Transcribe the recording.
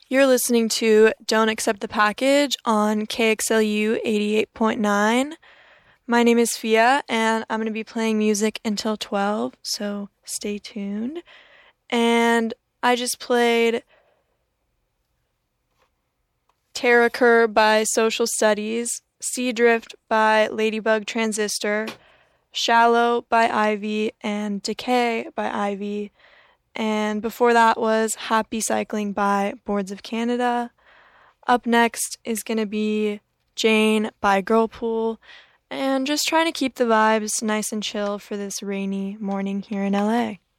You're listening to Don't Accept the Package on KXLU 88.9. My name is Fia, and I'm going to be playing music until 12, so stay tuned. And I just played Terra Cur by Social Studies, Seadrift by Ladybug Transistor, Shallow by Ivy, and Decay by Ivy. And before that was Happy Cycling by Boards of Canada. Up next is going to be Jane by Girlpool, and just trying to keep the vibes nice and chill for this rainy morning here in LA.